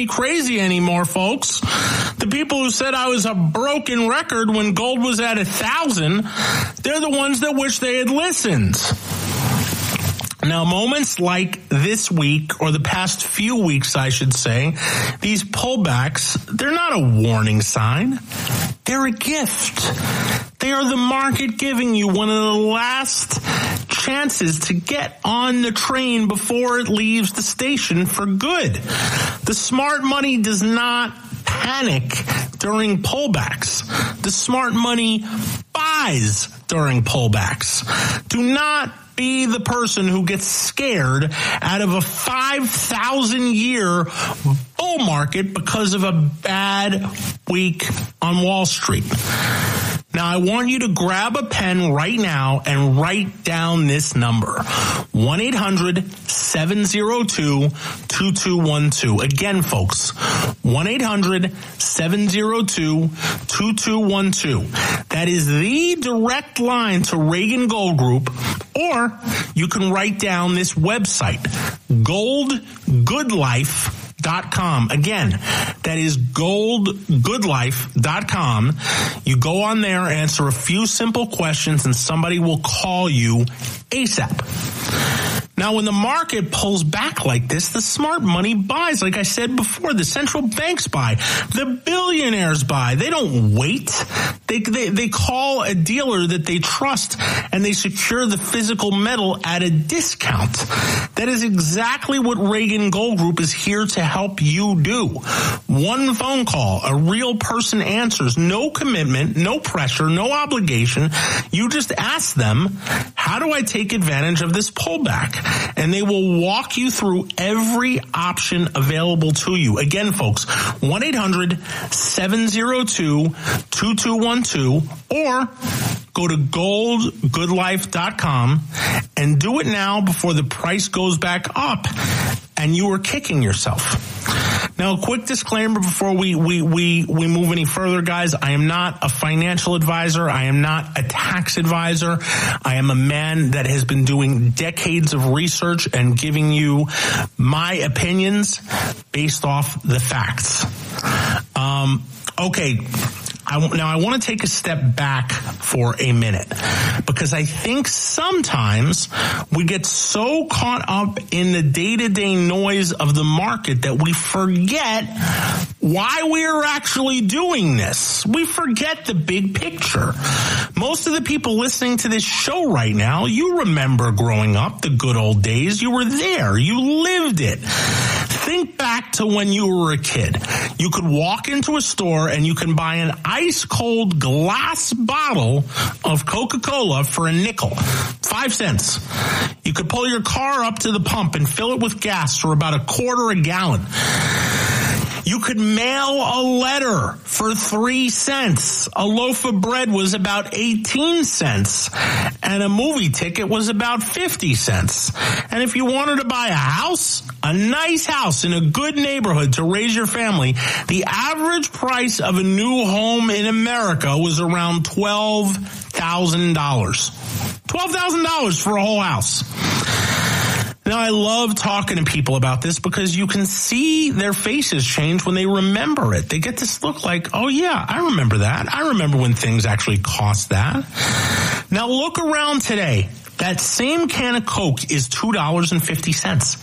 me crazy anymore, folks. The people who said I was a broken record when gold was at 1,000, they're the ones that wish they had listened. Now, moments like this week, or the past few weeks, I should say, these pullbacks, they're not a warning sign. They're a gift. They are the market giving you one of the last chances to get on the train before it leaves the station for good. The smart money does not panic during pullbacks. The smart money buys during pullbacks. Do not be the person who gets scared out of a 5,000-year bull market because of a bad week on Wall Street. Now, I want you to grab a pen right now and write down this number, 1-800-702-2212. Again, folks, 1-800-702-2212. That is the direct line to Reagan Gold Group, or you can write down this website, goldgoodlife.com. Again, that is goldgoodlife.com. You go on there, answer a few simple questions, and somebody will call you ASAP. Now, when the market pulls back like this, the smart money buys. Like I said before, the central banks buy. The billionaires buy. They don't wait. They call a dealer that they trust, and they secure the physical metal at a discount. That is exactly what Reagan Gold Group is here to help you do. One phone call, a real person answers. No commitment, no pressure, no obligation. You just ask them, how do I take advantage of this pullback? And they will walk you through every option available to you. Again, folks, 1-800-702-2212, or go to goldgoodlife.com and do it now before the price goes back up and you are kicking yourself. Now, a quick disclaimer before we move any further, guys. I am not a financial advisor. I am not a tax advisor. I am a man that has been doing decades of research and giving you my opinions based off the facts. Okay. Now, I want to take a step back for a minute, because I think sometimes we get so caught up in the day-to-day noise of the market that we forget why we are actually doing this. We forget the big picture. Most of the people listening to this show right now, you remember growing up, the good old days. You were there. You lived it. Think back to when you were a kid. You could walk into a store and you can buy an ice-cold glass bottle of Coca-Cola for a nickel, 5 cents. You could pull your car up to the pump and fill it with gas for about a quarter a gallon. You could mail a letter for 3 cents. A loaf of bread was about 18 cents. And a movie ticket was about 50 cents. And if you wanted to buy a house, a nice house in a good neighborhood to raise your family, the average price of a new home in America was around $12,000. $12,000 for a whole house. Now, I love talking to people about this because you can see their faces change when they remember it. They get this look like, oh, yeah, I remember that. I remember when things actually cost that. Now, look around today. That same can of Coke is $2.50.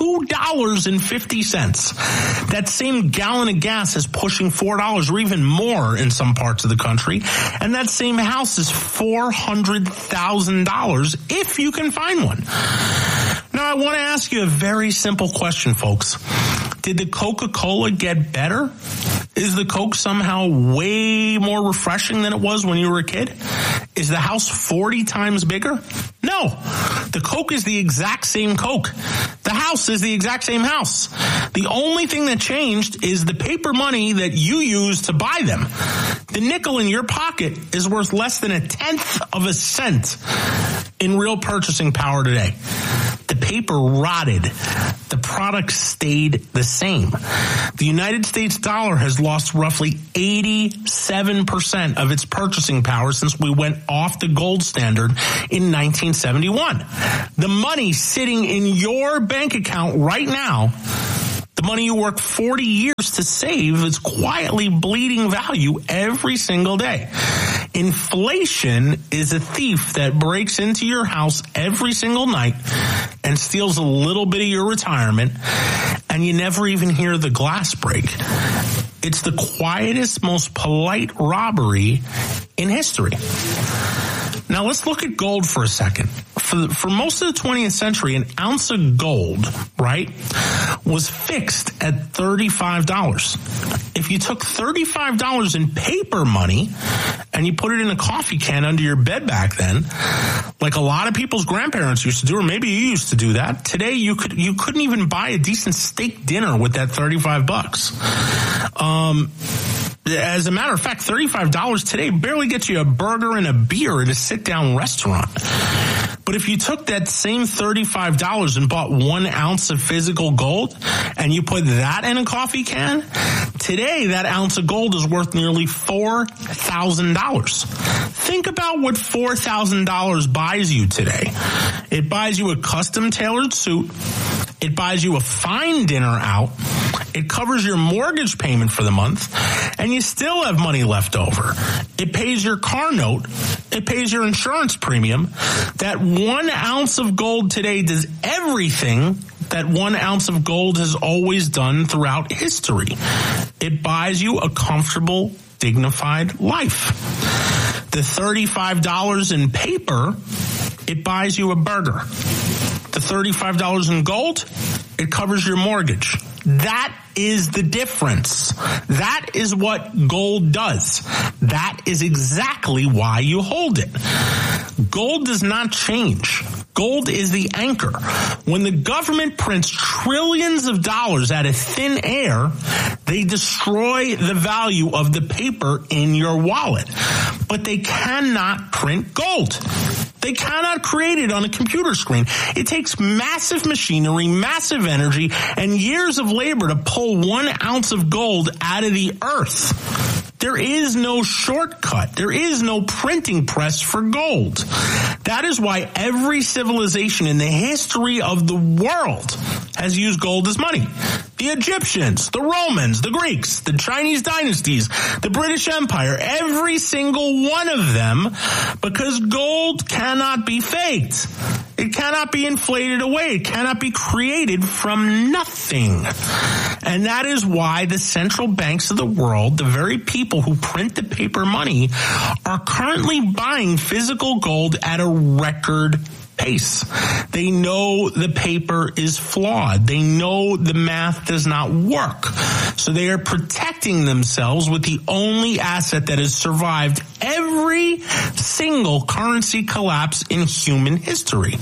$2.50. That same gallon of gas is pushing $4 or even more in some parts of the country. And that same house is $400,000 if you can find one. Now, I want to ask you a very simple question, folks. Did the Coca-Cola get better? Is the Coke somehow way more refreshing than it was when you were a kid? Is the house 40 times bigger? No. The Coke is the exact same Coke. The house is the exact same house. The only thing that changed is the paper money that you use to buy them. The nickel in your pocket is worth less than 1/10 of a cent in real purchasing power today. The paper rotted. The product stayed the same. The United States dollar has lost roughly 87% of its purchasing power since we went off the gold standard in 1971. The money sitting in your bank account right now The money you worked 40 years to save is quietly bleeding value every single day. Inflation is a thief that breaks into your house every single night and steals a little bit of your retirement, and you never even hear the glass break. It's the quietest, most polite robbery in history. Now let's look at gold for a second. For most of the 20th century, an ounce of gold, right, was fixed at $35. If you took $35 in paper money and you put it in a coffee can under your bed back then, like a lot of people's grandparents used to do, or maybe you used to do that, today you couldn't even buy a decent steak dinner with that $35. As a matter of fact, $35 today barely gets you a burger and a beer at a sit-down restaurant. But if you took that same $35 and bought 1 ounce of physical gold and you put that in a coffee can, today that ounce of gold is worth nearly $4,000. Think about what $4,000 buys you today. It buys you a custom-tailored suit. It buys you a fine dinner out. It covers your mortgage payment for the month, and you still have money left over. It pays your car note. It pays your insurance premium. That 1 ounce of gold today does everything that 1 ounce of gold has always done throughout history. It buys you a comfortable, dignified life. The $35 in paper, it buys you a burger. The $35 in gold, it covers your mortgage. That is the difference. That is what gold does. That is exactly why you hold it. Gold does not change. Gold is the anchor. When the government prints trillions of dollars out of thin air, they destroy the value of the paper in your wallet. But they cannot print gold. They cannot create it on a computer screen. It takes massive machinery, massive energy, and years of labor to pull 1 ounce of gold out of the earth. There is no shortcut. There is no printing press for gold. That is why every civilization in the history of the world has used gold as money. The Egyptians, the Romans, the Greeks, the Chinese dynasties, the British Empire, every single one of them, because gold cannot be faked. It cannot be inflated away. It cannot be created from nothing. And that is why the central banks of the world, the very people who print the paper money, are currently buying physical gold at a record pace. They know the paper is flawed. They know the math does not work. So they are protecting themselves with the only asset that has survived every single currency collapse in human history.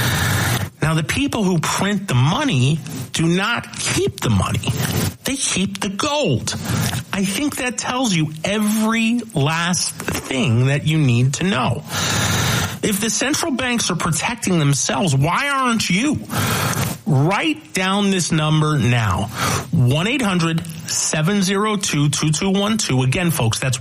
Now, the people who print the money do not keep the money. They keep the gold. I think that tells you every last thing that you need to know. If the central banks are protecting themselves, why aren't you? Write down this number now. 1-800-702-2212. Again, folks, that's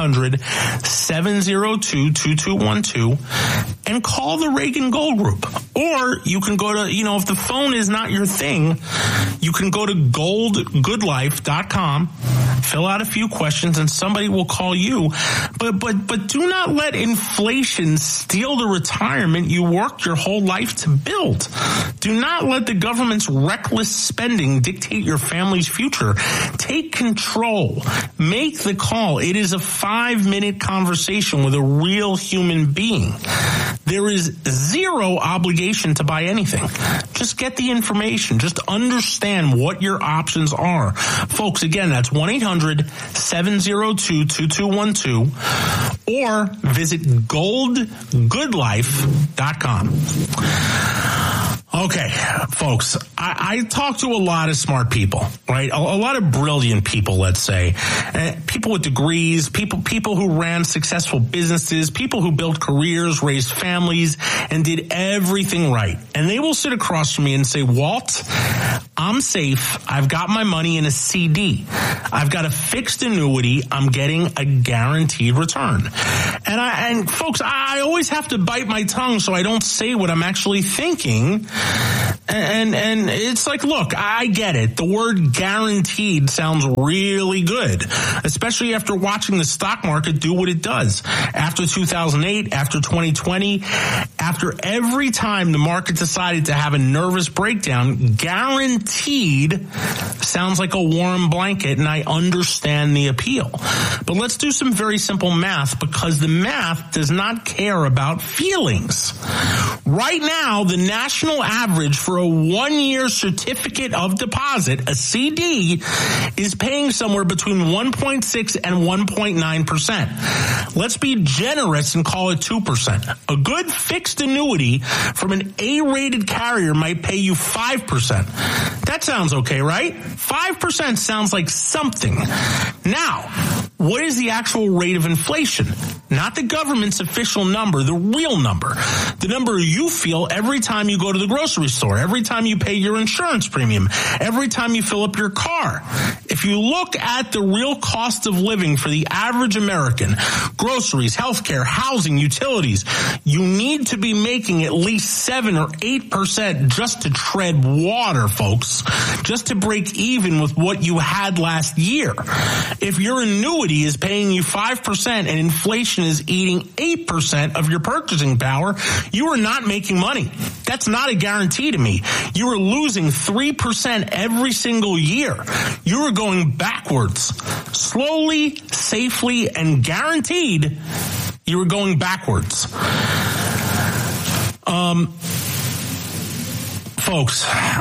1-800-702-2212. And call the Reagan Gold Group. Or you can go to, if the phone is not your thing, you can go to goldgoodlife.com, fill out a few questions, and somebody will call you. But do not let inflation steal the retirement you worked your whole life to build. Do not let the government's reckless spending dictate your family's future. Take control. Make the call. It is a 5-minute conversation with a real human being. There is zero obligation to buy anything. Just get the information. Just understand what your options are. Folks, again, that's 1-800-702-2212 or visit goldgoodlife.com. Okay, folks, I talk to a lot of smart people, right? A lot of brilliant people, let's say. People with degrees, people who ran successful businesses, people who built careers, raised families, and did everything right. And they will sit across from me and say, Walt, I'm safe. I've got my money in a CD. I've got a fixed annuity. I'm getting a guaranteed return. And folks, I always have to bite my tongue so I don't say what I'm actually thinking. And it's like, look, I get it. The word guaranteed sounds really good, especially after watching the stock market do what it does. After 2008, after 2020, after every time the market decided to have a nervous breakdown, guaranteed sounds like a warm blanket, and I understand the appeal. But let's do some very simple math, because the math does not care about feelings. Right now, the national average for a 1-year certificate of deposit, a CD, is paying somewhere between 1.6 and 1.9%. Let's be generous and call it 2%. A good fixed annuity from an A-rated carrier might pay you 5%. That sounds okay, right? 5% sounds like something. Now, what is the actual rate of inflation? Not the government's official number, the real number. The number you feel every time you go to the grocery store, every time you pay your insurance premium, every time you fill up your car. If you look at the real cost of living for the average American, groceries, healthcare, housing, utilities, you need to be making at least 7 or 8% just to tread water, folks, just to break even with what you had last year. If your annuity is paying you 5% and inflation is eating 8% of your purchasing power, you are not making money. That's not a guarantee to me. You are losing 3% every single year. You are going backwards. Slowly, safely, and guaranteed, you are going backwards. Folks,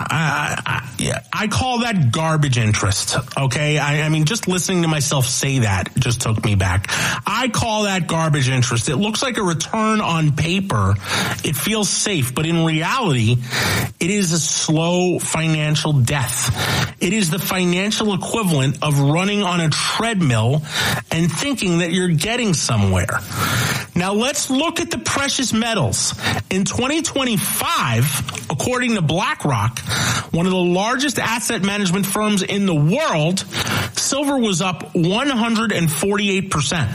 I call that garbage interest, okay? I mean, just listening to myself say that just took me back. I call that garbage interest. It looks like a return on paper. It feels safe, but in reality, it is a slow financial death. It is the financial equivalent of running on a treadmill and thinking that you're getting somewhere. Now, let's look at the precious metals. In 2025, according to BlackRock, one of the largest asset management firms in the world, silver was up 148%.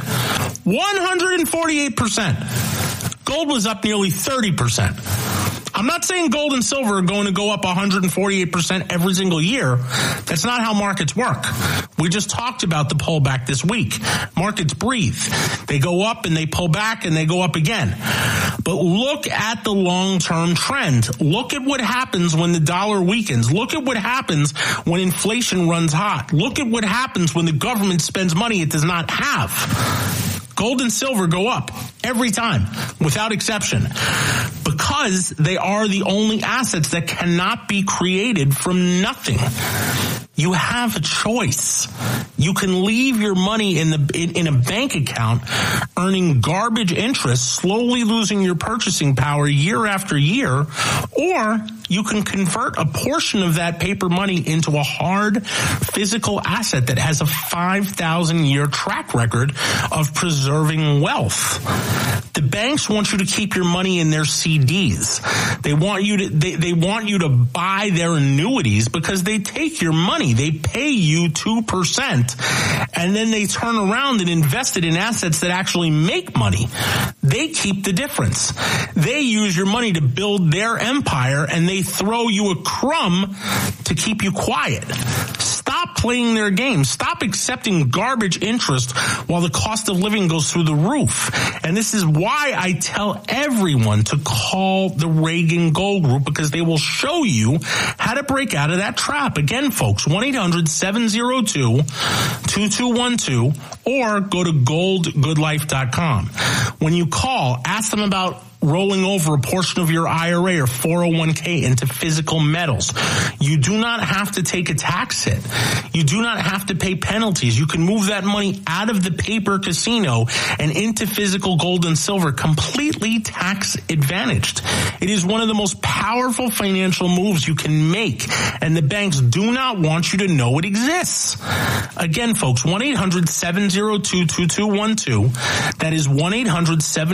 148%. Gold was up nearly 30%. I'm not saying gold and silver are going to go up 148% every single year. That's not how markets work. We just talked about the pullback this week. Markets breathe. They go up and they pull back and they go up again. But look at the long-term trend. Look at what happens when the dollar weakens. Look at what happens when inflation runs hot. Look at what happens when the government spends money it does not have. Gold and silver go up every time, without exception, because they are the only assets that cannot be created from nothing. You have a choice. You can leave your money in a bank account earning garbage interest, slowly losing your purchasing power year after year, or you can convert a portion of that paper money into a hard physical asset that has a 5,000-year track record of preserving wealth. The banks want you to keep your money in their CDs. They want you to buy their annuities because they take your money. They pay you 2%, and then they turn around and invest it in assets that actually make money. They keep the difference. They use your money to build their empire, and they throw you a crumb to keep you quiet. Stop playing their game. Stop accepting garbage interest while the cost of living goes through the roof. And this is why I tell everyone to call the Reagan Gold Group, because they will show you how to break out of that trap. Again, folks, 1-800-702-2212 or go to goldgoodlife.com. When you call, ask them about rolling over a portion of your IRA or 401k into physical metals. You do not have to take a tax hit. You do not have to pay penalties. You can move that money out of the paper casino and into physical gold and silver, completely tax advantaged. It is one of the most powerful financial moves you can make, and the banks do not want you to know it exists. Again, folks, 1-800-702-2212. That is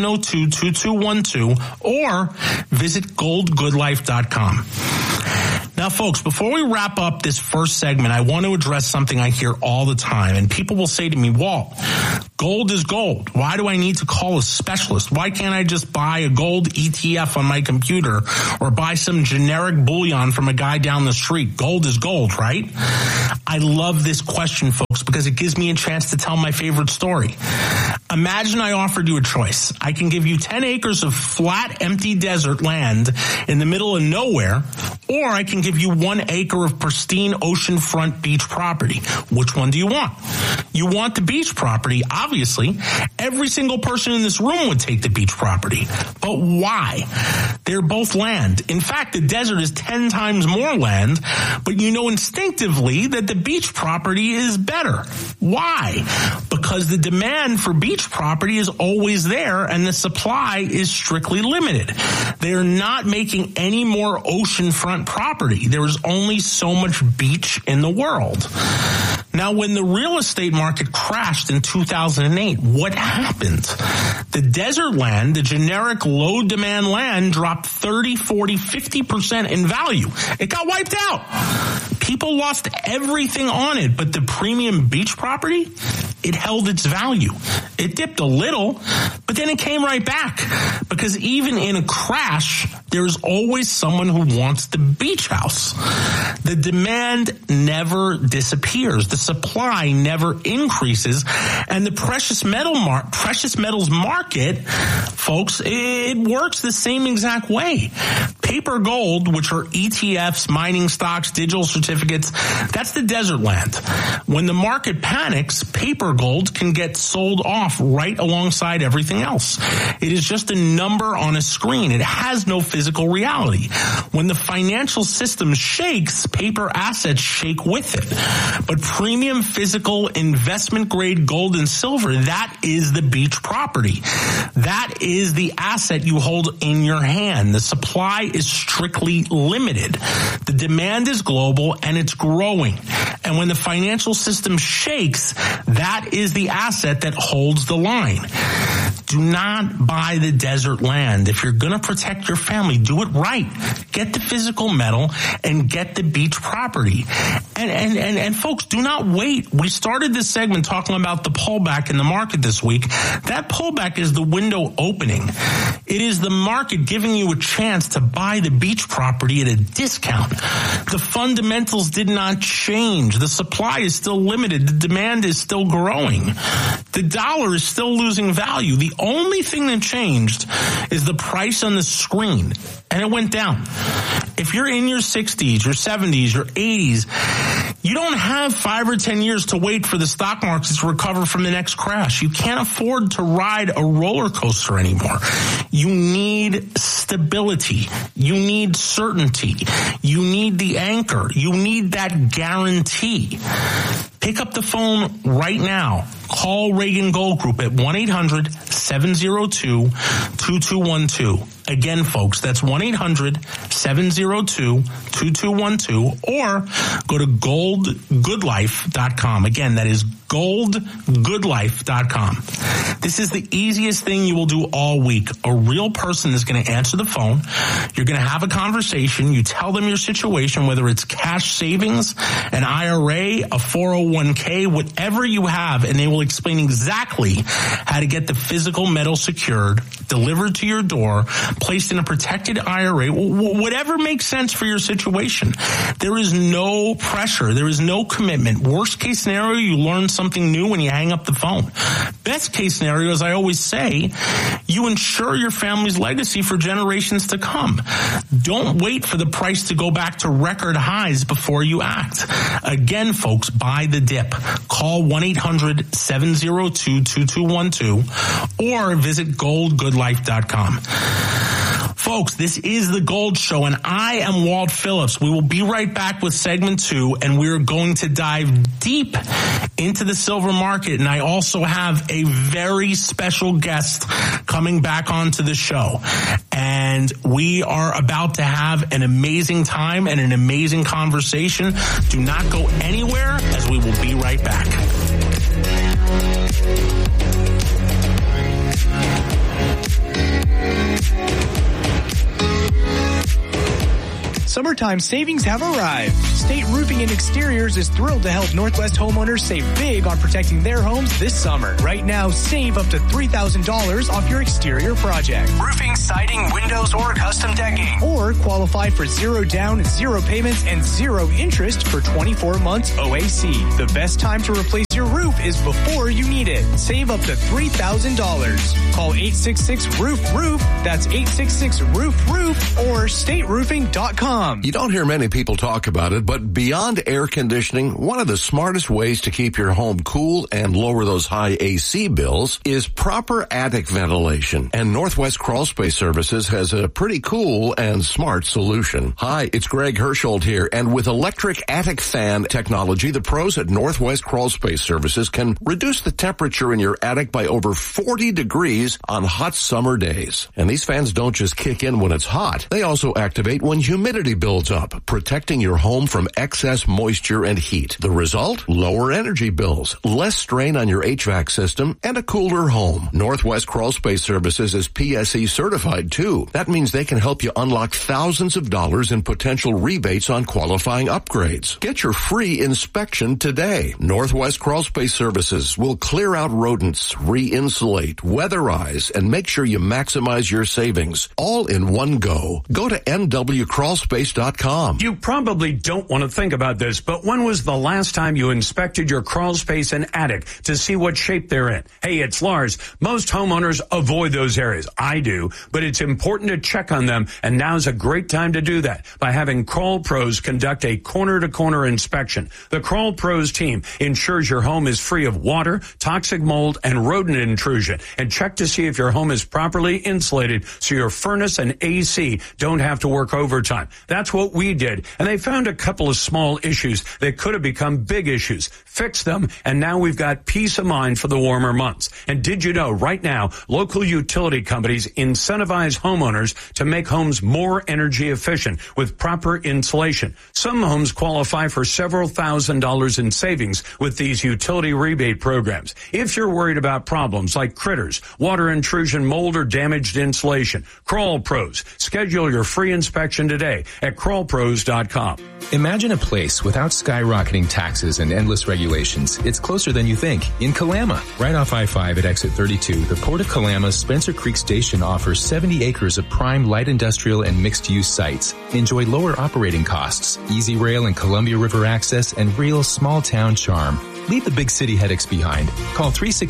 1-800-702-2212. Or visit goldgoodlife.com. Now, folks, before we wrap up this first segment, I want to address something I hear all the time. And people will say to me, Walt, gold is gold. Why do I need to call a specialist? Why can't I just buy a gold ETF on my computer or buy some generic bullion from a guy down the street? Gold is gold, right? I love this question, folks, because it gives me a chance to tell my favorite story. Imagine I offered you a choice. I can give you 10 acres of flat, empty desert land in the middle of nowhere, or I can give you 1 acre of pristine oceanfront beach property. Which one do you want? You want the beach property, obviously. Every single person in this room would take the beach property. But why? They're both land. In fact, the desert is 10 times more land, but you know instinctively that the beach property is better. Why? Because the demand for beach property is always there and the supply is strictly limited. They're not making any more oceanfront property. There is only so much beach in the world. Now, when the real estate market crashed in 2008, what happened? The desert land, the generic low-demand land, dropped 30, 40, 50% in value. It got wiped out. People lost everything on it, but the premium beach property, it held its value. It dipped a little, but then it came right back. Because even in a crash, there's always someone who wants the beach house. The demand never disappears. The supply never increases. And the precious metals market, folks, it works the same exact way. Paper gold, which are ETFs, mining stocks, digital certificates, that's the desert land. When the market panics, paper gold can get sold off right alongside everything else. It is just a number on a screen. It has no physical reality. When the financial system shakes, paper assets shake with it. But premium physical investment grade gold and silver, that is the beach property. That is the asset you hold in your hand. The supply is strictly limited. The demand is global and it's growing. And when the financial system shakes, that is the asset that holds the line. Do not buy the desert land. If you're going to protect your family, do it right. Get the physical metal and get the beach property. And folks, do not wait. We started this segment talking about the pullback in the market this week. That pullback is the window opening. It is the market giving you a chance to buy the beach property at a discount. The fundamentals did not change. The supply is still limited. The demand is still growing. The dollar is still losing value. The only thing that changed is the price on the screen, and it went down. If you're in your 60s, your 70s, your 80s, you don't have 5 or 10 years to wait for the stock markets to recover from the next crash. You can't afford to ride a roller coaster anymore. You need stability. You need certainty. You need the anchor. You need that guarantee. Pick up the phone right now. Call Reagan Gold Group at 1-800-702-2212. Again, folks, that's 1-800-702-2212, or go to goldgoodlife.com. Again, that is goldgoodlife.com. This is the easiest thing you will do all week. A real person is going to answer the phone. You're going to have a conversation. You tell them your situation, whether it's cash savings, an IRA, a 401k, whatever you have, and they will explain exactly how to get the physical metal secured, delivered to your door, placed in a protected IRA, whatever makes sense for your situation. There is no pressure. There is no commitment. Worst case scenario, you learn something new when you hang up the phone. Best case scenario, as I always say, you ensure your family's legacy for generations to come. Don't wait for the price to go back to record highs before you act. Again, folks, buy the dip. Call 1-800-702-2212 or visit goldgoodlife.com. Folks, this is The Gold Show, and I am Walt Phillips. We will be right back with segment 2, and we're going to dive deep into the silver market. And I also have a very special guest coming back onto the show. And we are about to have an amazing time and an amazing conversation. Do not go anywhere, as we will be right back. summertime savings have arrived. State Roofing and Exteriors is thrilled to help Northwest homeowners save big on protecting their homes this summer. Right now, save up to $3,000 off your exterior project. Roofing, siding, windows, or custom decking. Or qualify for 0 down, 0 payments, and 0 interest for 24 months OAC. The best time to replace your roof is before you need it. Save up to $3,000. Call 866-ROOF-ROOF. That's 866-ROOF-ROOF or stateroofing.com. You don't hear many people talk about it, but beyond air conditioning, one of the smartest ways to keep your home cool and lower those high AC bills is proper attic ventilation. And Northwest Crawl Space Services has a pretty cool and smart solution. Hi, it's Greg Hersholt here, and with electric attic fan technology, the pros at Northwest Crawl Space Services can reduce the temperature in your attic by over 40 degrees on hot summer days. And these fans don't just kick in when it's hot. They also activate when humidity builds up, protecting your home from excess moisture and heat. The result? Lower energy bills, less strain on your HVAC system, and a cooler home. Northwest Crawl Space Services is PSE certified too. That means they can help you unlock thousands of dollars in potential rebates on qualifying upgrades. Get your free inspection today. Northwest Crawl Space Services will clear out rodents, re-insulate, weatherize, and make sure you maximize your savings all in one go. Go to nwcrawlspace.com. You probably don't want to think about this, but when was the last time you inspected your crawl space and attic to see what shape they're in? Hey, it's Lars. Most homeowners avoid those areas. I do, but it's important to check on them, and now's a great time to do that by having Crawl Pros conduct a corner-to-corner inspection. The Crawl Pros team ensures your home is free of water, toxic mold, and rodent intrusion, and check to see if your home is properly insulated so your furnace and AC don't have to work overtime. That's what we did, and they found a couple of small issues that could have become big issues. Fix them, and now we've got peace of mind for the warmer months. And did you know right now, local utility companies incentivize homeowners to make homes more energy efficient with proper insulation. Some homes qualify for several $1,000s in savings with these utility rebate programs. If you're worried about problems like critters, water intrusion, mold, or damaged insulation, Crawl Pros. Schedule your free inspection today at crawlpros.com. Imagine a place without skyrocketing taxes and endless regulations. It's closer than you think. In Kalama, right off I-5 at exit 32, the Port of Kalama's Spencer Creek Station offers 70 acres of prime light industrial and mixed-use sites. Enjoy lower operating costs, easy rail and Columbia River access, and real small-town charm. Leave the big city headaches behind. Call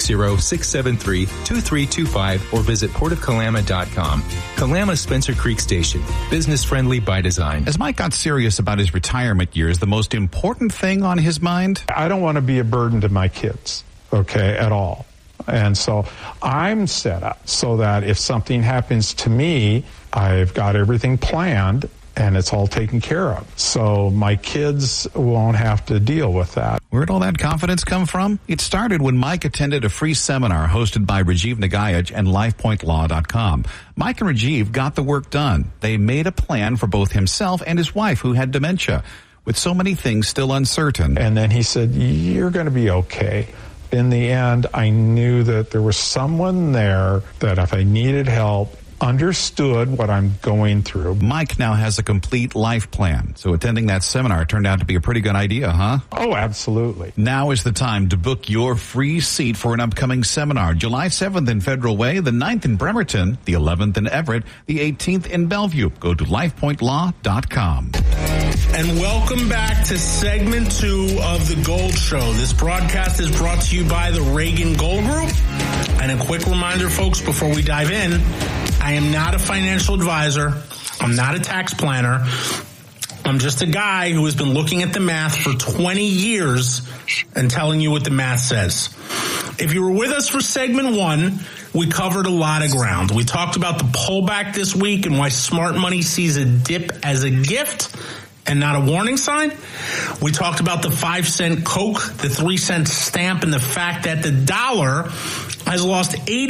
360-673-2325 or visit portofkalama.com. Kalama Spencer Creek Station. Business friendly by design. As Mike got serious about his retirement years, the most important thing on his mind? I don't want to be a burden to my kids, okay, at all. And so I'm set up so that if something happens to me, I've got everything planned and it's all taken care of. So my kids won't have to deal with that. Where'd all that confidence come from? It started when Mike attended a free seminar hosted by Rajiv Nagayaj and LifePointLaw.com. Mike and Rajiv got the work done. They made a plan for both himself and his wife, who had dementia, with so many things still uncertain. And then he said, you're going to be okay. In the end, I knew that there was someone there that if I needed help, understood what I'm going through. Mike now has a complete life plan, so attending that seminar turned out to be a pretty good idea, huh? Oh, absolutely. Now is the time to book your free seat for an upcoming seminar. July 7th in Federal Way, the 9th in Bremerton, the 11th in Everett, the 18th in Bellevue. Go to LifePointLaw.com. And welcome back to segment 2 of The Gold Show. This broadcast is brought to you by the Reagan Gold Group. And a quick reminder, folks, before we dive in, I am not a financial advisor. I'm not a tax planner. I'm just a guy who has been looking at the math for 20 years and telling you what the math says. If you were with us for segment 1, we covered a lot of ground. We talked about the pullback this week and why smart money sees a dip as a gift and not a warning sign. We talked about the 5-cent Coke, the 3-cent stamp, and the fact that the dollar has lost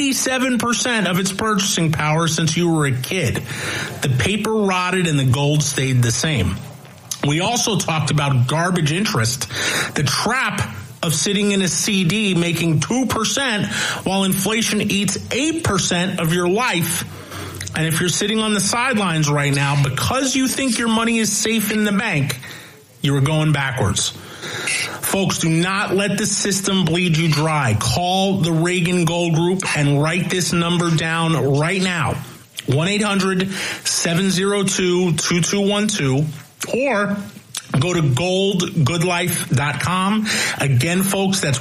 87% of its purchasing power since you were a kid. The paper rotted and the gold stayed the same. We also talked about garbage interest, the trap of sitting in a CD making 2% while inflation eats 8% of your life. And if you're sitting on the sidelines right now because you think your money is safe in the bank, you are going backwards. Folks, do not let the system bleed you dry. Call the Reagan Gold Group and write this number down right now. 1-800-702-2212 or go to goldgoodlife.com. Again, folks, that's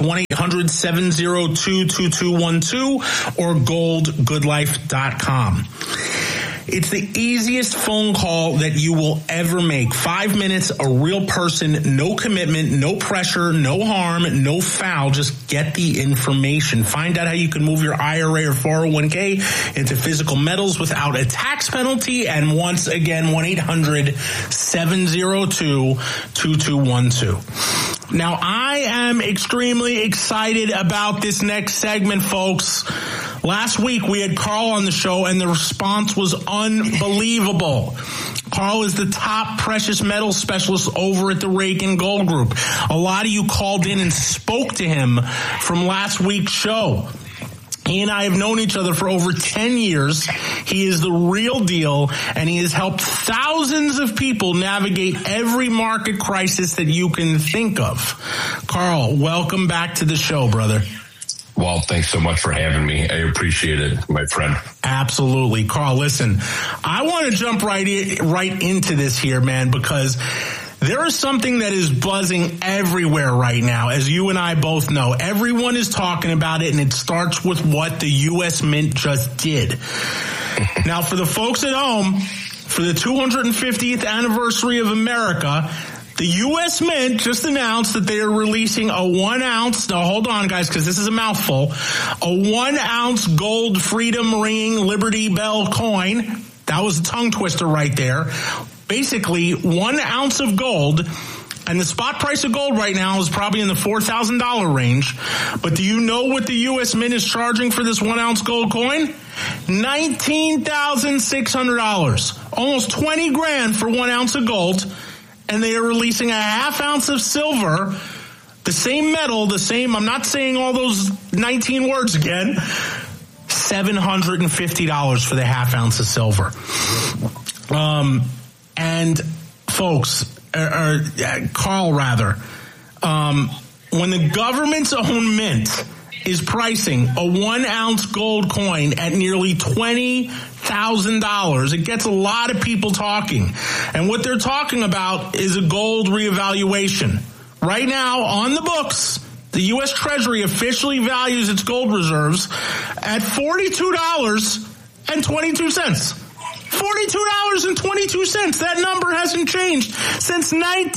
1-800-702-2212 or goldgoodlife.com. It's the easiest phone call that you will ever make. 5 minutes, a real person, no commitment, no pressure, no harm, no foul. Just get the information. Find out how you can move your IRA or 401k into physical metals without a tax penalty. And once again, 1-800-702-2212. Now, I am extremely excited about this next segment, folks. Last week, we had Carl on the show, and the response was unbelievable. Carl is the top precious metal specialist over at the Reagan Gold Group. A lot of you called in and spoke to him from last week's show. He and I have known each other for over 10 years. He is the real deal, and he has helped thousands of people navigate every market crisis that you can think of. Carl, welcome back to the show, brother. Well, thanks so much for having me. I appreciate it, my friend. Absolutely. Carl, listen, I want to jump right into this here, man, because there is something that is buzzing everywhere right now, as you and I both know. Everyone is talking about it, and it starts with what the U.S. Mint just did. Now, for the folks at home, for the 250th anniversary of America, the U.S. Mint just announced that they are releasing a 1 ounce, now hold on guys, because this is a mouthful, a 1 ounce gold freedom ringing Liberty Bell coin. That was a tongue twister right there. Basically, 1 ounce of gold, and the spot price of gold right now is probably in the $4,000 range. But do you know what the U.S. Mint is charging for this 1 ounce gold coin? $19,600. Almost 20 grand for 1 ounce of gold. And they are releasing a half ounce of silver, the same metal, the same, I'm not saying all those 19 words again, $750 for the half ounce of silver. And folks, Carl rather, when the government's own mint is pricing a 1 ounce gold coin at nearly $20,000. It gets a lot of people talking. And what they're talking about is a gold reevaluation. Right now, on the books, the U.S. Treasury officially values its gold reserves at $42.22. $42.22. That number hasn't changed since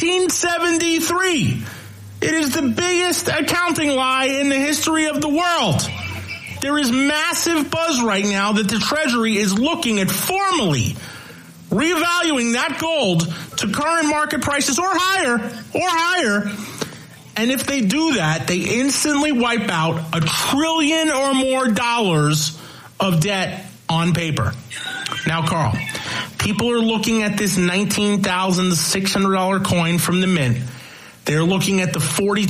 1973. It is the biggest accounting lie in the history of the world. There is massive buzz right now that the Treasury is looking at formally reevaluating that gold to current market prices or higher. And if they do that, they instantly wipe out $1 trillion or more of debt on paper. Now, Carl, people are looking at this $19,600 coin from the Mint. They're looking at the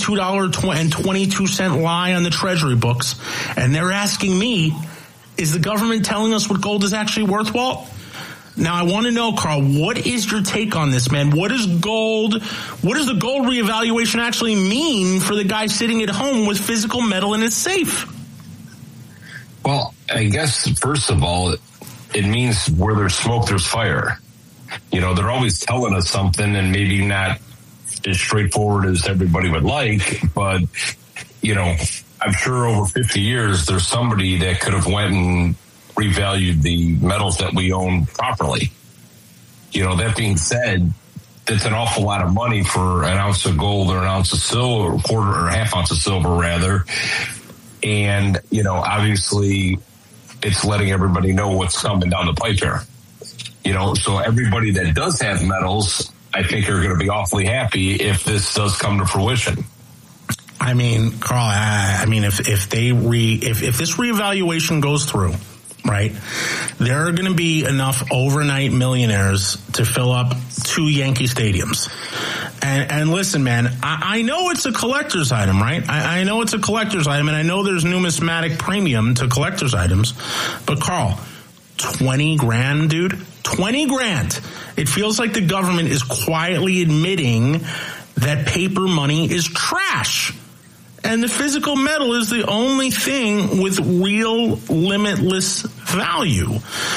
$42.22 lie on the Treasury books, and they're asking me, is the government telling us what gold is actually worth, Walt? Now, I want to know, Carl, what is your take on this, man? What does the gold reevaluation actually mean for the guy sitting at home with physical metal in his safe? Well, I guess, first of all, it means where there's smoke, there's fire. You know, they're always telling us something, and maybe not as straightforward as everybody would like, but, you know, I'm sure over 50 years, there's somebody that could have went and revalued the metals that we own properly. You know, that being said, it's an awful lot of money for an ounce of gold or an ounce of silver, or a quarter or a half ounce of silver rather. And, you know, obviously it's letting everybody know what's coming down the pipe here. You know, so everybody that does have metals, I think are going to be awfully happy if this does come to fruition. I mean, Carl, if this reevaluation goes through, right, there are going to be enough overnight millionaires to fill up 2 Yankee stadiums. And listen, man, I know it's a collector's item, right? I know it's a collector's item, and I know there's numismatic premium to collector's items. But Carl, 20 grand, dude. 20 grand. It feels like the government is quietly admitting that paper money is trash. And the physical metal is the only thing with real limitless value.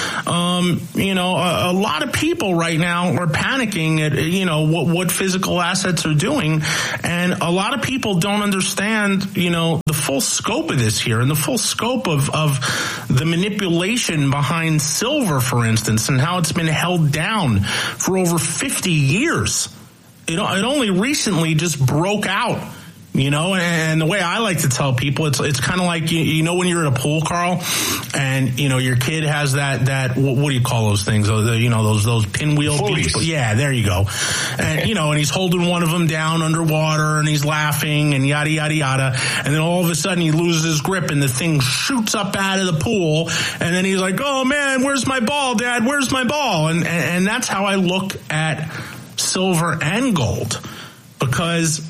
A lot of people right now are panicking at, what physical assets are doing. And a lot of people don't understand, the full scope of this here and the full scope of the manipulation behind silver, for instance, and how it's been held down for over 50 years. It only recently just broke out. And the way I like to tell people, it's kind of like, when you're at a pool, Carl, and, your kid has that, what do you call those things? Those pinwheel people. Yeah, there you go. And, and he's holding one of them down underwater and he's laughing and yada, yada, yada. And then all of a sudden he loses his grip and the thing shoots up out of the pool. And then he's like, oh man, where's my ball, Dad? Where's my ball? And that's how I look at silver and gold, because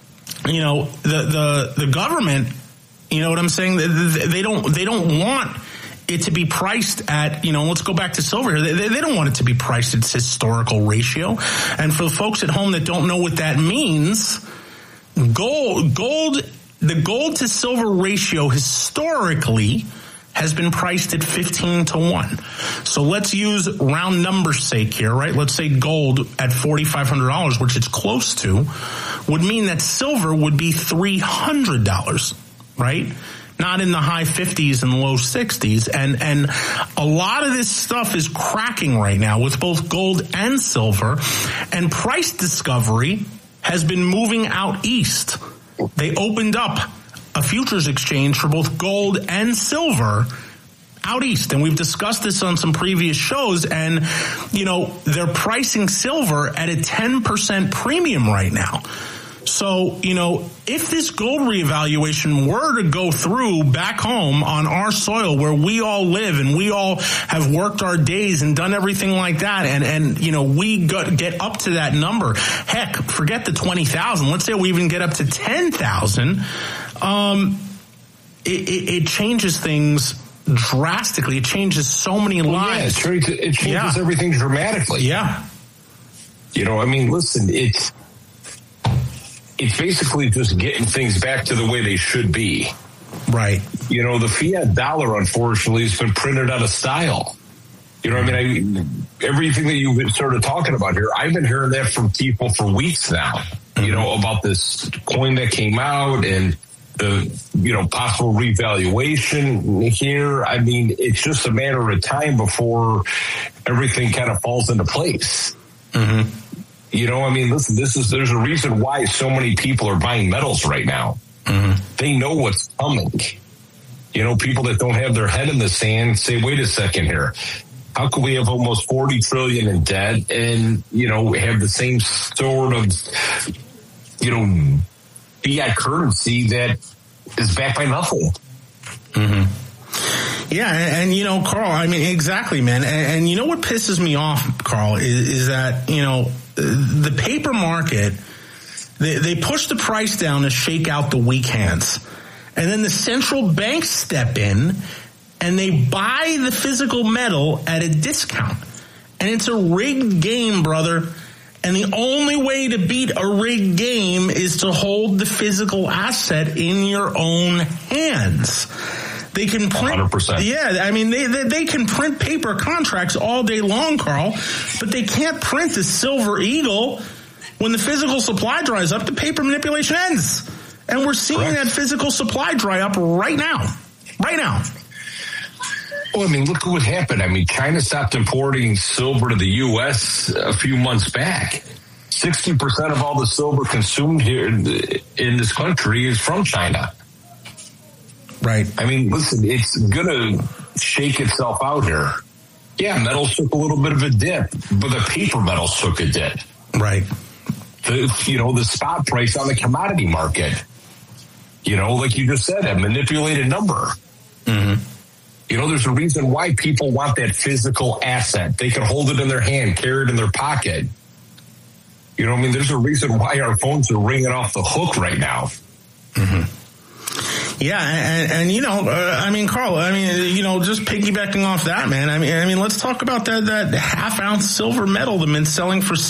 the government, you know what I'm saying? They don't want it to be priced at, let's go back to silver here. They don't want it to be priced at its historical ratio. And for the folks at home that don't know what that means, the gold to silver ratio historically has been priced at 15-1. So let's use round numbers sake here, right? Let's say gold at $4,500, which it's close to, would mean that silver would be $300, right? Not in the high 50s and low 60s. And a lot of this stuff is cracking right now with both gold and silver. And price discovery has been moving out east. They opened up a futures exchange for both gold and silver out east. And we've discussed this on some previous shows. And, they're pricing silver at a 10% premium right now. So, if this gold reevaluation were to go through back home on our soil where we all live and we all have worked our days and done everything like that, and we get up to that number, heck, forget the 20,000. Let's say we even get up to 10,000. It changes things drastically. It changes so many lives. Yeah, it changes everything dramatically. Yeah. Listen, it's basically just getting things back to the way they should be. Right. The fiat dollar, unfortunately, has been printed out of style. Everything that you've been sort of talking about here, I've been hearing that from people for weeks now, about this coin that came out and the, possible revaluation here. It's just a matter of time before everything kind of falls into place. Mm-hmm. Listen, there's a reason why so many people are buying metals right now. Mm-hmm. They know what's coming. People that don't have their head in the sand say, wait a second here. How could we have almost 40 trillion in debt and, have the same sort of, fiat currency that is backed by nothing? Mm-hmm. Yeah. And Carl, exactly, man. And you know what pisses me off, Carl, is that, the paper market, they push the price down to shake out the weak hands. And then the central banks step in and they buy the physical metal at a discount. And it's a rigged game, brother. And the only way to beat a rigged game is to hold the physical asset in your own hands. They can print, 100%. Yeah, they can print paper contracts all day long, Carl, but they can't print the silver eagle. When the physical supply dries up, the paper manipulation ends. And we're seeing that physical supply dry up right now. Right now. Well, look at what happened. China stopped importing silver to the U.S. a few months back. 60% of all the silver consumed here in this country is from China. Right. Listen, it's going to shake itself out here. Yeah, metals took a little bit of a dip, but the paper metals took a dip. Right. The spot price on the commodity market, like you just said, a manipulated number. Mm-hmm. There's a reason why people want that physical asset. They can hold it in their hand, carry it in their pocket. There's a reason why our phones are ringing off the hook right now. Mm-hmm. Yeah, and you know, I mean, Carl, I mean, you know, just piggybacking off that, man. I mean, let's talk about that half-ounce silver medal that's been selling for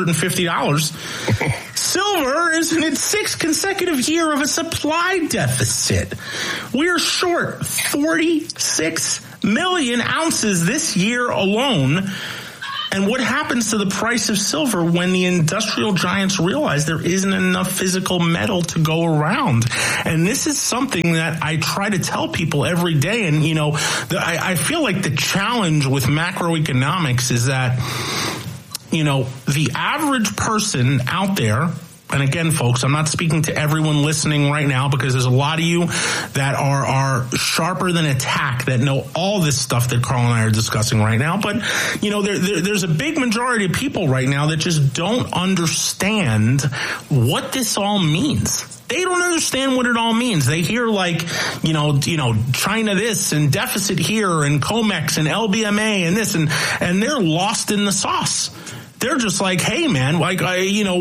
$750. Silver is in its sixth consecutive year of a supply deficit. We're short 46 million ounces this year alone. And what happens to the price of silver when the industrial giants realize there isn't enough physical metal to go around? And this is something that I try to tell people every day. And, you know, I feel like the challenge with macroeconomics is that, you know, the average person out there, and again, folks, I'm not speaking to everyone listening right now because there's a lot of you that are sharper than a tack that know all this stuff that Carl and I are discussing right now. But, you know, there's a big majority of people right now that just don't understand what this all means. They don't understand what it all means. They hear like, you know, China this and deficit here and COMEX and LBMA and this and they're lost in the sauce. They're just like, hey, man, like, what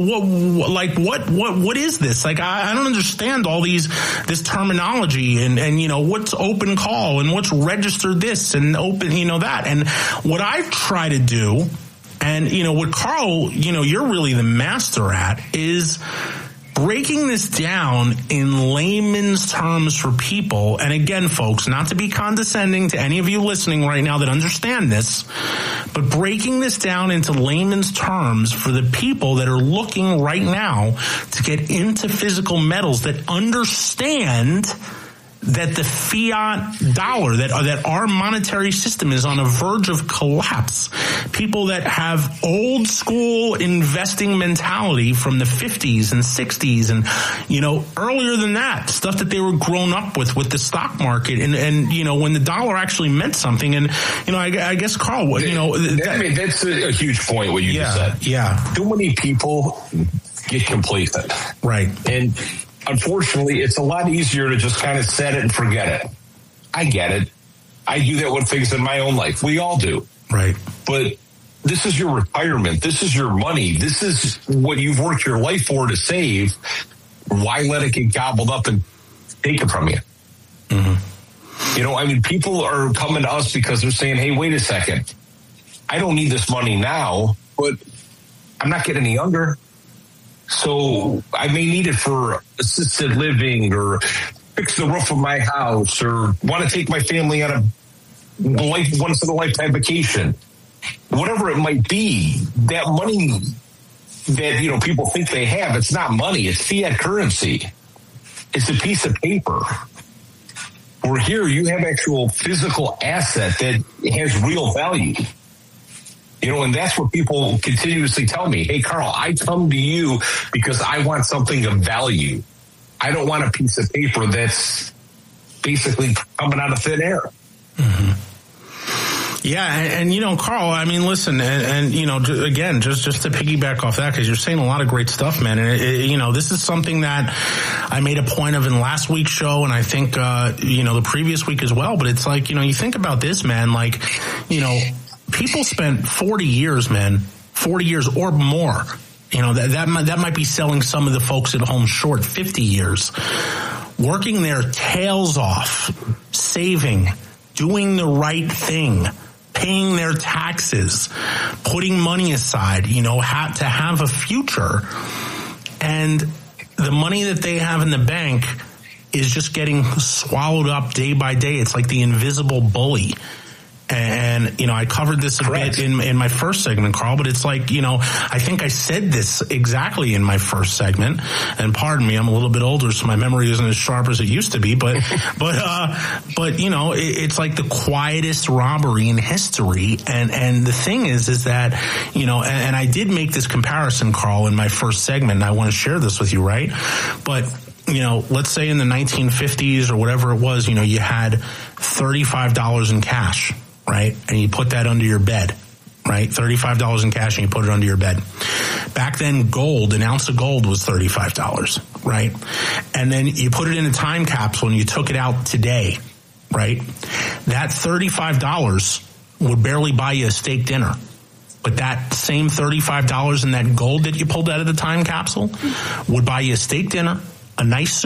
is this? Like, I don't understand all this terminology and, you know, what's open call and what's registered this and open, you know, that. And what I try to do, and, you know, what Carl, you know, you're really the master at is breaking this down in layman's terms for people. And again, folks, not to be condescending to any of you listening right now that understand this, but breaking this down into layman's terms for the people that are looking right now to get into physical metals, that understand that the fiat dollar, that our monetary system is on a verge of collapse. People that have old school investing mentality from the 50s and 60s and, you know, earlier than that, stuff that they were grown up with the stock market and you know, when the dollar actually meant something. And, you know, I guess, Carl, you know. That's a huge point, what you just said. Yeah. Too many people get complacent. Right. And unfortunately, it's a lot easier to just kind of set it and forget it. I get it. I do that with things in my own life. We all do. Right. But this is your retirement. This is your money. This is what you've worked your life for to save. Why let it get gobbled up and taken from you? Mm-hmm. You know, I mean, people are coming to us because they're saying, hey, wait a second. I don't need this money now, but I'm not getting any younger. So I may need it for assisted living or fix the roof of my house or want to take my family on a once in a lifetime vacation. Whatever it might be, that money that, you know, people think they have, it's not money, it's fiat currency. It's a piece of paper. Where here you have actual physical asset that has real value. You know, and that's what people continuously tell me. Hey, Carl, I come to you because I want something of value. I don't want a piece of paper that's basically coming out of thin air. Mm-hmm. Yeah, and you know, Carl, I mean, listen, and you know, again, just to piggyback off that, because you're saying a lot of great stuff, man. And you know, this is something that I made a point of in last week's show, and I think you know, the previous week as well. But it's like, you know, you think about this, man, like, you know, people spent 40 years, man, 40 years or more. You know, that might be selling some of the folks at home short 50 years, working their tails off, saving, doing the right thing, paying their taxes, putting money aside, you know, to have a future. And the money that they have in the bank is just getting swallowed up day by day. It's like the invisible bully. And, you know, I covered this a bit in my first segment, Carl, but it's like, you know, I think I said this exactly in my first segment, and pardon me, I'm a little bit older, so my memory isn't as sharp as it used to be, but, you know, it's like the quietest robbery in history. And the thing is that, you know, and I did make this comparison, Carl, in my first segment, and I want to share this with you, right? But, you know, let's say in the 1950s or whatever it was, you know, you had $35 in cash. Right? And you put that under your bed, right? $35 in cash and you put it under your bed. Back then, gold, an ounce of gold was $35, right? And then you put it in a time capsule and you took it out today, right? That $35 would barely buy you a steak dinner. But that same $35 in that gold that you pulled out of the time capsule would buy you a steak dinner, a nice suit,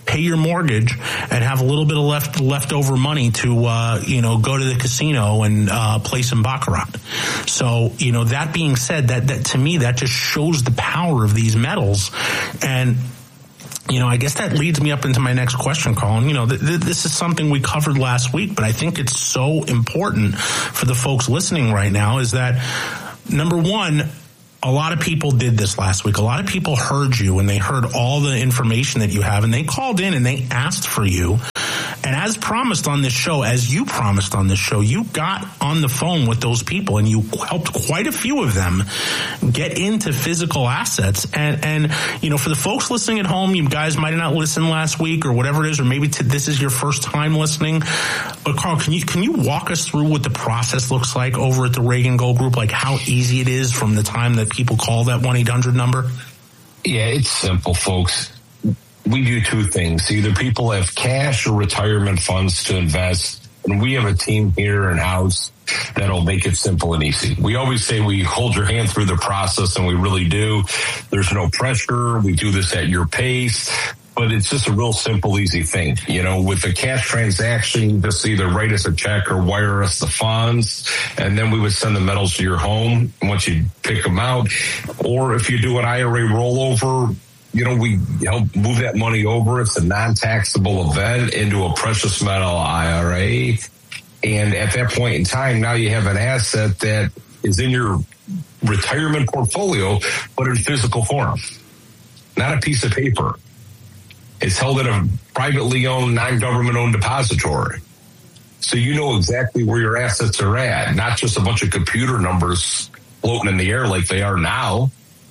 pay your mortgage and have a little bit of leftover money to, go to the casino and play some baccarat. So, that being said, that to me, that just shows the power of these metals. And I guess that leads me up into my next question, Colin. This is something we covered last week, but I think it's so important for the folks listening right now is that, number one, a lot of people did this last week. A lot of people heard you and they heard all the information that you have and they called in and they asked for you. And as promised on this show, as you promised on this show, you got on the phone with those people and you helped quite a few of them get into physical assets. And for the folks listening at home, you guys might have not listened last week or whatever it is, or maybe this is your first time listening. But Carl, can you walk us through what the process looks like over at the Reagan Gold Group, like how easy it is from the time that people call that 1-800 number? Yeah, it's simple, folks. We do two things. Either people have cash or retirement funds to invest, and we have a team here in-house that'll make it simple and easy. We always say we hold your hand through the process, and we really do. There's no pressure. We do this at your pace, but it's just a real simple, easy thing. With a cash transaction, just either write us a check or wire us the funds, and then we would send the metals to your home once you pick them out. Or if you do an IRA rollover, we help move that money over. It's a non-taxable event into a precious metal IRA. And at that point in time, now you have an asset that is in your retirement portfolio, but in physical form, not a piece of paper. It's held at a privately owned, non-government owned depository. So you know exactly where your assets are at, not just a bunch of computer numbers floating in the air like they are now.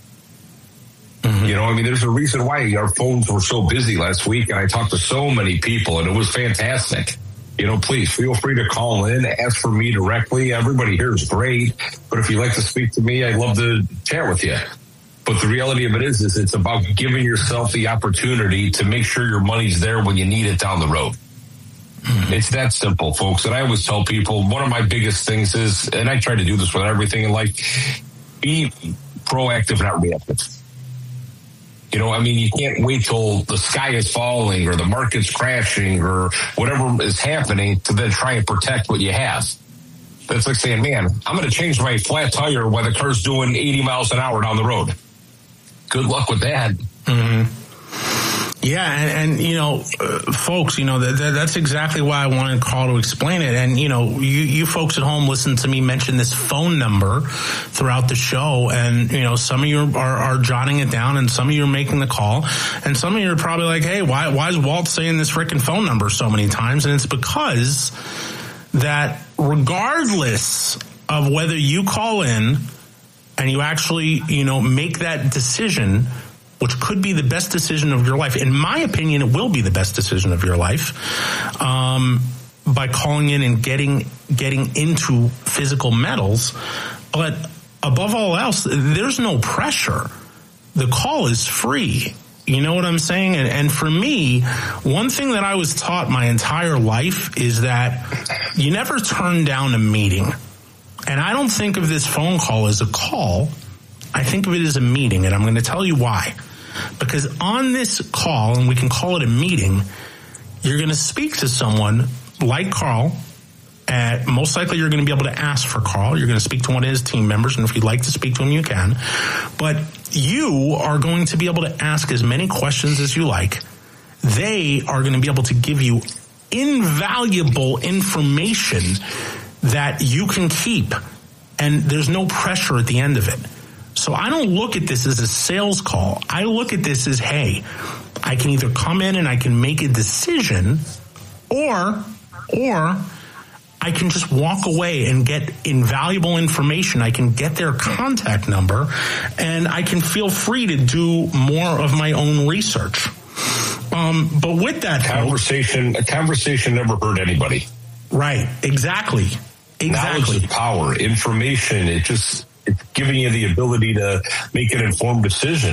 Mm-hmm. There's a reason why our phones were so busy last week, and I talked to so many people, and it was fantastic. Please feel free to call in, ask for me directly. Everybody here is great, but if you'd like to speak to me, I'd love to chat with you. But the reality of it is it's about giving yourself the opportunity to make sure your money's there when you need it down the road. Mm-hmm. It's that simple, folks. And I always tell people, one of my biggest things is, and I try to do this with everything in life, be proactive, not reactive. You can't wait till the sky is falling or the market's crashing or whatever is happening to then try and protect what you have. That's like saying, man, I'm going to change my flat tire while the car's doing 80 miles an hour down the road. Good luck with that. Mm-hmm. Yeah, and folks, that's exactly why I wanted Carl to explain it. And, you folks at home listen to me mention this phone number throughout the show. And, some of you are jotting it down and some of you are making the call. And some of you are probably like, hey, why is Walt saying this freaking phone number so many times? And it's because that regardless of whether you call in and you actually, make that decision, which could be the best decision of your life. In my opinion, it will be the best decision of your life, by calling in and getting into physical metals. But above all else, there's no pressure. The call is free. You know what I'm saying? And for me, one thing that I was taught my entire life is that you never turn down a meeting. And I don't think of this phone call as a call. I think of it as a meeting, and I'm going to tell you why. Because on this call, and we can call it a meeting, you're going to speak to someone like Carl. Most likely you're going to be able to ask for Carl. You're going to speak to one of his team members, and if you'd like to speak to him, you can. But you are going to be able to ask as many questions as you like. They are going to be able to give you invaluable information that you can keep, and there's no pressure at the end of it. So I don't look at this as a sales call. I look at this as, hey, I can either come in and I can make a decision, or I can just walk away and get invaluable information. I can get their contact number, and I can feel free to do more of my own research. But with that, a conversation never hurt anybody. Right. Exactly. Knowledge is power. Information, it's giving you the ability to make an informed decision.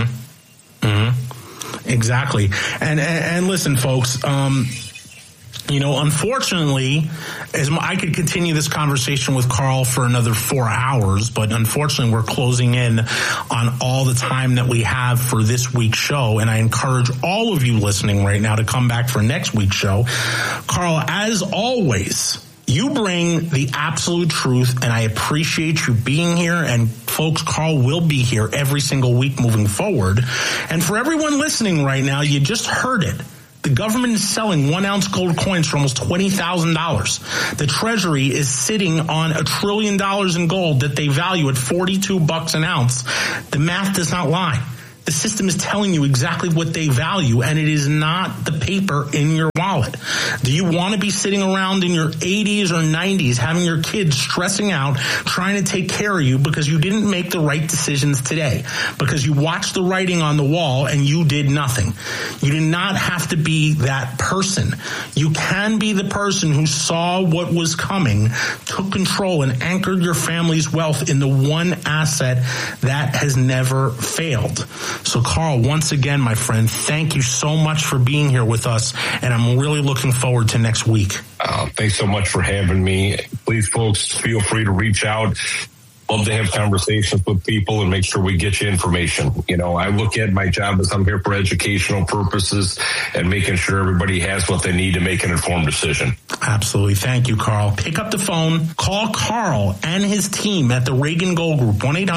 Mm-hmm. Mm-hmm. Exactly. And listen, folks, Unfortunately, I could continue this conversation with Carl for another 4 hours, but unfortunately we're closing in on all the time that we have for this week's show, and I encourage all of you listening right now to come back for next week's show. Carl, as always, you bring the absolute truth, and I appreciate you being here. And folks, Carl will be here every single week moving forward. And for everyone listening right now, you just heard it. The government is selling 1 ounce gold coins for almost $20,000. The Treasury is sitting on $1 trillion in gold that they value at $42 an ounce. The math does not lie. The system is telling you exactly what they value, and it is not the paper in your wallet. Do you want to be sitting around in your 80s or 90s having your kids stressing out, trying to take care of you because you didn't make the right decisions today, because you watched the writing on the wall and you did nothing? You did not have to be that person. You can be the person who saw what was coming, took control, and anchored your family's wealth in the one asset that has never failed. So, Carl, once again, my friend, thank you so much for being here with us, and I'm really looking forward to next week. Thanks so much for having me. Please, folks, feel free to reach out. Love to have conversations with people and make sure we get you information. I look at my job as I'm here for educational purposes and making sure everybody has what they need to make an informed decision. Absolutely. Thank you, Carl. Pick up the phone. Call Carl and his team at the Reagan Gold Group,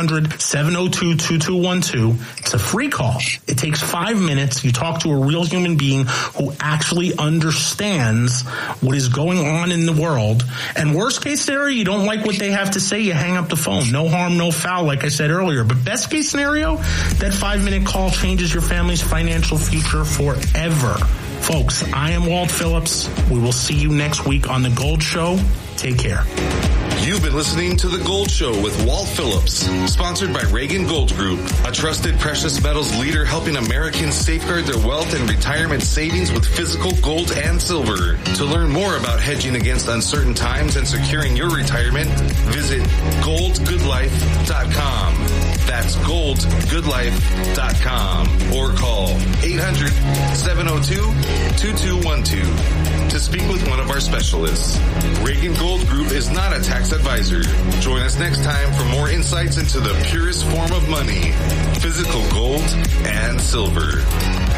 1-800-702-2212. It's a free call. It takes 5 minutes. You talk to a real human being who actually understands what is going on in the world. And worst case scenario, you don't like what they have to say, you hang up the phone. No harm, no foul, like I said earlier. But best case scenario, that 5-minute call changes your family's financial future forever. Folks, I am Walt Phillips. We will see you next week on The Gold Show. Take care. You've been listening to The Gold Show with Walt Phillips, sponsored by Reagan Gold Group, a trusted precious metals leader helping Americans safeguard their wealth and retirement savings with physical gold and silver. To learn more about hedging against uncertain times and securing your retirement, visit goldgoodlife.com. That's goldgoodlife.com or call 800-702-2212 to speak with one of our specialists. Reagan Gold Group is not a tax advisor. Join us next time for more insights into the purest form of money, physical gold and silver.